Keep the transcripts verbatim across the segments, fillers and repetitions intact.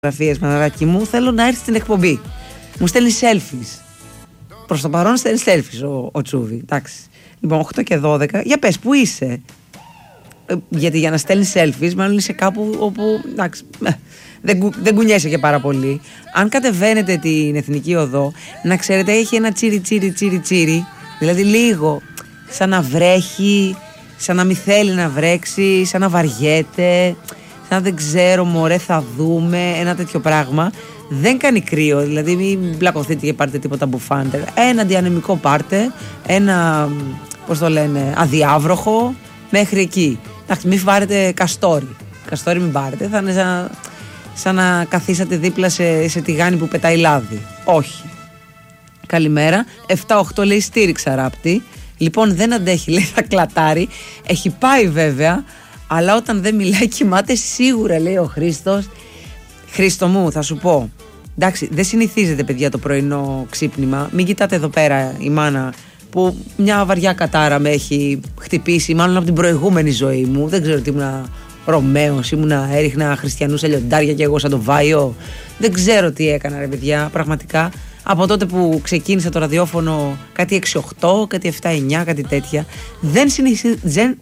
φωτογραφίες, μαναράκι μου, θέλω να έρθει στην εκπομπή. Μου στέλνει selfies. Προς το παρόν στέλνει selfies ο, ο Τσούβι. Εντάξει. Λοιπόν, οκτώ και δώδεκα. Για πες, πού είσαι? Ε, γιατί για να στέλνει selfies, μάλλον είσαι κάπου όπου. Εντάξει. Δεν, κου, δεν κουνιέσαι και πάρα πολύ. Αν κατεβαίνετε την Εθνική Οδό, να ξέρετε, έχει ένα τσίρι τσίρι τσίρι τσίρι. Δηλαδή λίγο σαν να βρέχει, σαν να μην θέλει να βρέξει, σαν να βαριέται, σαν να δεν ξέρω, μωρέ, θα δούμε, ένα τέτοιο πράγμα. Δεν κάνει κρύο, δηλαδή μην μπλακωθείτε και πάρτε τίποτα μπουφάντερ. Ένα διανεμικό πάρτε, ένα, πώς το λένε, αδιάβροχο, μέχρι εκεί. Εντάξει, μην πάρετε καστόρι. Καστόρι μην πάρετε, θα είναι σαν, σαν να καθίσατε δίπλα σε, σε τηγάνι που πετάει λάδι. Όχι. Καλημέρα. επτά οκτώ λέει στήριξα ράπτη. Λοιπόν, δεν αντέχει, λέει, θα κλατάρει. Έχει πάει βέβαια, αλλά όταν δεν μιλάει κοιμάται σίγουρα, λέει ο Χρήστος. Χρήστο μου, θα σου πω. Εντάξει, δεν συνηθίζεται, παιδιά, το πρωινό ξύπνημα. Μην κοιτάτε εδώ πέρα η μάνα που μια βαριά κατάρα με έχει χτυπήσει, μάλλον από την προηγούμενη ζωή μου. Δεν ξέρω τι ήμουνα Ρωμαίος, ήμουνα, έριχνα χριστιανούς ελιοντάρια και εγώ σαν το Βάιο. Δεν ξέρω τι έκανα, ρε παιδιά, πραγματικά. Από τότε που ξεκίνησα το ραδιόφωνο, κάτι έξι οκτώ, κάτι επτά εννιά, κάτι τέτοια. Δεν συνηθίζεται.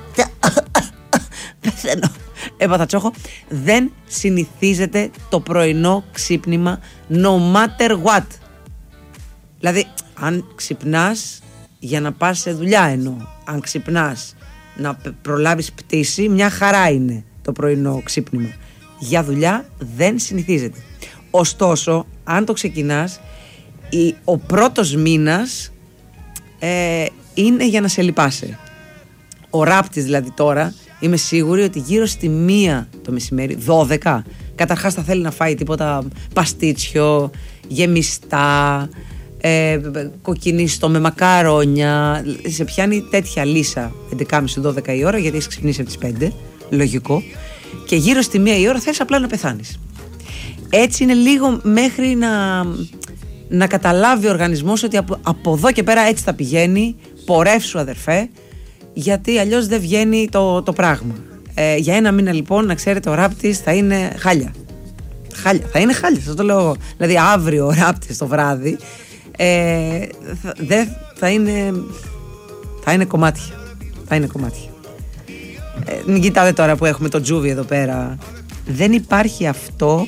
Πεθαίνω. Έπαθα τσόχο. Δεν συνηθίζεται το πρωινό ξύπνημα no matter what. Δηλαδή, αν ξυπνάς για να πας σε δουλειά, εννοώ. Αν ξυπνάς να προλάβεις πτήση, μια χαρά είναι το πρωινό ξύπνημα. Για δουλειά δεν συνηθίζεται. Ωστόσο, αν το ξεκινάς, ο πρώτος μήνας ε, είναι για να σε λυπάσαι. Ο ράπτης δηλαδή τώρα, είμαι σίγουρη ότι γύρω στη μία το μεσημέρι, δώδεκα, καταρχάς θα θέλει να φάει τίποτα παστίτσιο, γεμιστά, ε, κοκκινίστο με μακαρόνια. Σε πιάνει τέτοια λύσα έντεκα και μισή δώδεκα η ώρα, γιατί έχεις ξυπνήσει από τις πέντε, λογικό. Και γύρω στη μία η ώρα θέλεις απλά να πεθάνεις. Έτσι είναι λίγο μέχρι να, να καταλάβει ο οργανισμός ότι από, από εδώ και πέρα έτσι θα πηγαίνει. Πορεύσου, αδερφέ, γιατί αλλιώς δεν βγαίνει το, το πράγμα. Ε, για ένα μήνα λοιπόν, να ξέρετε, ο ράπτης θα είναι χάλια. Χάλια, θα είναι χάλια, σας το λέω εγώ. Δηλαδή αύριο ο ράπτης το βράδυ ε, θα, δε, θα είναι θα είναι κομμάτια. Θα είναι κομμάτια. Ε, μην κοιτάτε τώρα που έχουμε το Τζούβι εδώ πέρα. Δεν υπάρχει αυτό.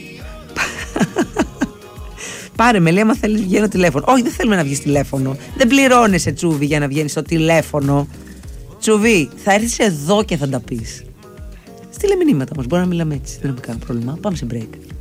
Πάρε με, λέει, άμα θέλεις βγαίνω τηλέφωνο. Όχι, δεν θέλουμε να βγεις τηλέφωνο. Δεν πληρώνεσαι, Τσούβι, για να βγαίνεις στο τηλέφωνο. Τσούβι, θα έρθεις εδώ και θα τα πεις. Στείλε μηνύματα όμως, μπορεί να μιλάμε έτσι. Δεν έχουμε κανένα πρόβλημα. Πάμε σε break.